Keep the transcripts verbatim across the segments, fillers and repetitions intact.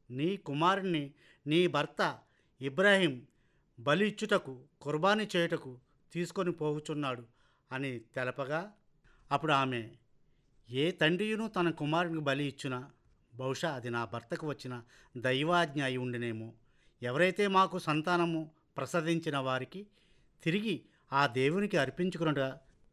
నీ కుమారుణ్ణి నీ భర్త ఇబ్రాహీం బలి ఇచ్చుటకు కుర్బానీ చేయుటకు తీసుకొని పోవుచున్నాడు అని తెలపగా, అప్పుడు ఆమె, ఏ తండ్రియును తన కుమారునికి బలి ఇచ్చునా? బహుశా అది నా భర్తకు వచ్చిన దైవాజ్ఞ అయి ఉండినేమో. ఎవరైతే మాకు సంతానము ప్రసాదించిన వారికి తిరిగి ఆ దేవునికి అర్పించుకునగా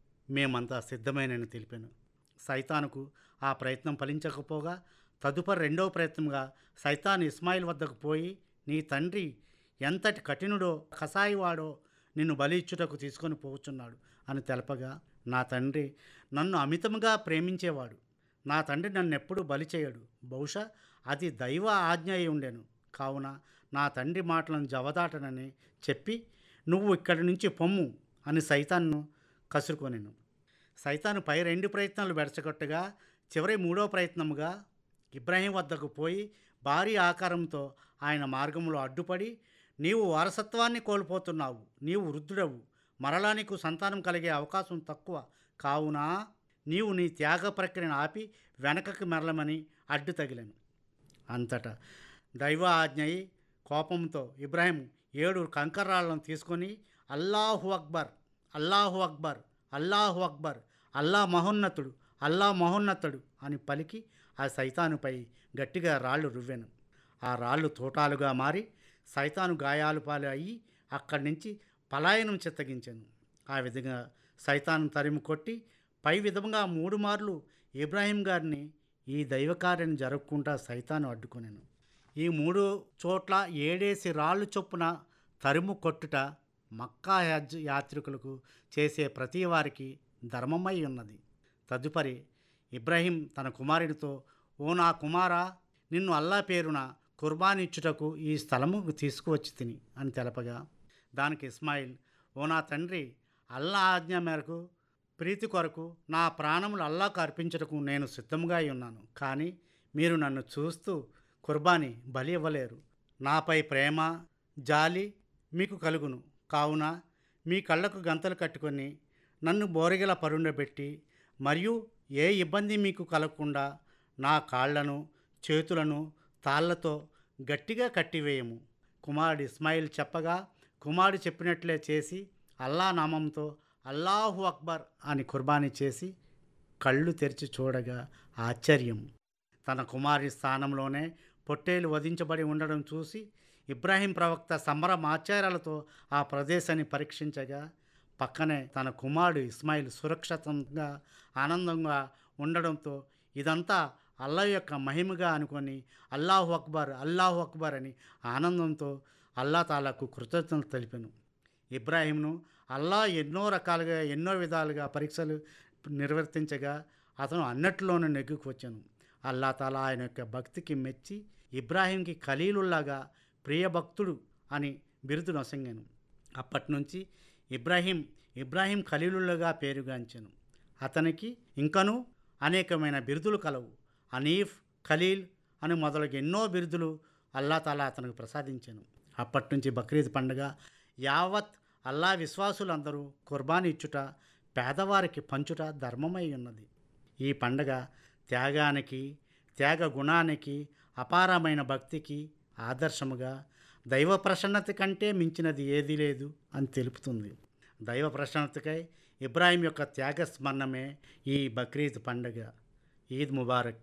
మేమంతా సిద్ధమేనని తెలిపాను. సైతానుకు ఆ ప్రయత్నం ఫలించకపోగా తదుపరి రెండవ ప్రయత్నంగా సైతాన్ ఇస్మాయిల్ వద్దకు పోయి, నీ తండ్రి ఎంతటి కఠినుడో కసాయివాడో నిన్ను బలి ఇచ్చుటకు తీసుకొని పోవచ్చున్నాడు అని తెలపగా, నా తండ్రి నన్ను అమితముగా ప్రేమించేవాడు. నా తండ్రి నన్నెప్పుడు బలి చేయడు. బహుశా అది దైవ ఆజ్ఞ అయి ఉండెను. కావున నా తండ్రి మాటలను జవదాటనని చెప్పి, నువ్వు ఇక్కడి నుంచి పొమ్ము అని సైతాన్ను కసురుకొనెను. సైతాను పై రెండు ప్రయత్నాలు వెడచగొట్టగా చివరి మూడో ప్రయత్నముగా ఇబ్రాహీం వద్దకు పోయి భారీ ఆకారంతో ఆయన మార్గంలో అడ్డుపడి, నీవు వారసత్వాన్ని కోల్పోతున్నావు, నీవు వృద్ధుడవు, మరలా నీకు సంతానం కలిగే అవకాశం తక్కువ, కావున నీవు నీ త్యాగ ప్రక్రియను ఆపి వెనకకు మెరలమని అడ్డు తగిలను. అంతటా దైవ ఆజ్ఞయి కోపంతో ఇబ్రాహీం ఏడు కంకర్రాళ్లను తీసుకొని అల్లాహు అక్బర్, అల్లాహు అక్బర్, అల్లాహు అక్బర్, అల్లా మహోన్నతుడు, అల్లా మహోన్నతుడు అని పలికి ఆ సైతానుపై గట్టిగా రాళ్ళు రువ్వెను. ఆ రాళ్ళు తోటాలుగా మారి సైతాను గాయాలు పాలు అయ్యి అక్కడి నుంచి పలాయనం చిత్తగించాను. ఆ విధంగా సైతాను తరిమి కొట్టి పై విధంగా మూడు మార్లు ఇబ్రాహీం గారిని ఈ దైవకార్యం జరుపుకుంటా సైతాను అడ్డుకొనెను. ఈ మూడు చోట్ల ఏడేసి రాళ్ళు చొప్పున తరుము కొట్టుట మక్కా హజ్ యాత్రికులకు చేసే ప్రతి వారికి ధర్మమై ఉన్నది. తదుపరి ఇబ్రాహీం తన కుమారుడితో, ఓ నా కుమారా, నిన్ను అల్లా పేరున కుర్బానిచ్చుటకు ఈ స్థలము తీసుకువచ్చి తిని అని తెలపగా, దానికి ఇస్మాయిల్, ఓ నా తండ్రి, అల్లా ఆజ్ఞ మేరకు ప్రీతి కొరకు నా ప్రాణములు అల్లాకు అర్పించుటకు నేను సిద్ధంగా ఉన్నాను. కానీ మీరు నన్ను చూస్తూ కుర్బానీ బలి ఇవ్వలేరు. నాపై ప్రేమ జాలి మీకు కలుగును. కావున మీ కళ్ళకు గంతలు కట్టుకొని నన్ను బోరగిల పరుండబెట్టి మరియు ఏ ఇబ్బంది మీకు కలగకుండా నా కాళ్లను చేతులను తాళ్లతో గట్టిగా కట్టివేయము. కుమారుడు ఇస్మాయిల్ చెప్పగా కుమారుడు చెప్పినట్లే చేసి అల్లా నామంతో అల్లాహు అక్బర్ అని కుర్బానీ చేసి కళ్ళు తెరిచి చూడగా ఆశ్చర్యం, తన కుమారుడి స్థానంలోనే పొట్టేలు వధించబడి ఉండడం చూసి ఇబ్రాహీం ప్రవక్త సంబరమాచార్యాలతో ఆ ప్రదేశాన్ని పరీక్షించగా పక్కనే తన కుమారుడు ఇస్మాయిల్ సురక్షితంగా ఆనందంగా ఉండడంతో ఇదంతా అల్లా యొక్క మహిమగా అనుకొని అల్లాహు అక్బర్, అల్లాహు అక్బర్ అని ఆనందంతో అల్లా తాలాకు కృతజ్ఞతలు తెలిపాను. ఇబ్రాహీంను అల్లా ఎన్నో రకాలుగా ఎన్నో విధాలుగా పరీక్షలు నిర్వర్తించగా అతను అన్నట్లోనే నెగ్గుకు వచ్చాను. అల్లా తాలా ఆయన యొక్క భక్తికి మెచ్చి ఇబ్రాహీంకి ఖలీలుల్లాగా ప్రియభక్తుడు అని బిరుదు నొసంగాను. అప్పటి నుంచి ఇబ్రాహీం ఇబ్రాహీం ఖలీలుల్లాగా పేరుగాంచాను. అతనికి ఇంకనూ అనేకమైన బిరుదులు కలవు. హనీఫ్, ఖలీల్ అని మొదలగు ఎన్నో బిరుదులు అల్లా తాలా అతనికి ప్రసాదించాను. అప్పటి నుంచి బక్రీద్ పండుగ యావత్ అల్లా విశ్వాసులందరూ కుర్బానీ ఇచ్చుట, పేదవారికి పంచుట ధర్మమై ఉన్నది. ఈ పండగ త్యాగానికి, త్యాగ గుణానికి, అపారమైన భక్తికి ఆదర్శముగా దైవ ప్రసన్నత కంటే మించినది ఏదీ లేదు అని తెలుపుతుంది. దైవ ప్రసన్నతకై ఇబ్రాహీం యొక్క త్యాగ స్మరణమే ఈ బక్రీద్ పండుగ. ఈద్ ముబారక్.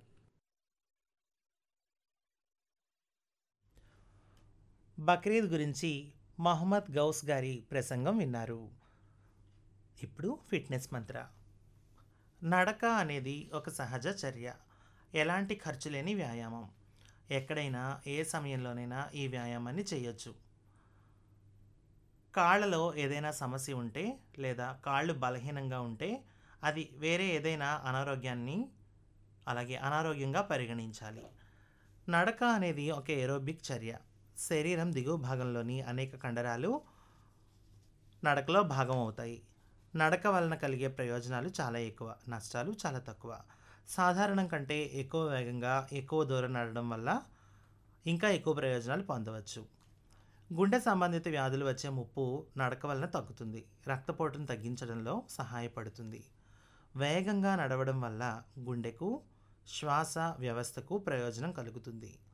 బక్రీద్ గురించి మహమ్మద్ గౌస్ గారి ప్రసంగం విన్నారు. ఇప్పుడు ఫిట్నెస్ మంత్ర. నడక అనేది ఒక సహజ చర్య, ఎలాంటి ఖర్చు లేని వ్యాయామం. ఎక్కడైనా ఏ సమయంలోనైనా ఈ వ్యాయామాన్ని చేయొచ్చు. కాళ్ళలో ఏదైనా సమస్య ఉంటే లేదా కాళ్ళు బలహీనంగా ఉంటే అది వేరే ఏదైనా అనారోగ్యాన్ని అలాగే అనారోగ్యంగా పరిగణించాలి. నడక అనేది ఒక ఏరోబిక్ చర్య. శరీరం దిగువ భాగంలోని అనేక కండరాలు నడకలో భాగం అవుతాయి. నడక వలన కలిగే ప్రయోజనాలు చాలా ఎక్కువ, నష్టాలు చాలా తక్కువ. సాధారణం కంటే ఎక్కువ వేగంగా ఎక్కువ దూరం నడవడం వల్ల ఇంకా ఎక్కువ ప్రయోజనాలు పొందవచ్చు. గుండె సంబంధిత వ్యాధులు వచ్చే ముప్పు నడక వలన తగ్గుతుంది. రక్తపోటును తగ్గించడంలో సహాయపడుతుంది. వేగంగా నడవడం వల్ల గుండెకు, శ్వాస వ్యవస్థకు ప్రయోజనం కలుగుతుంది.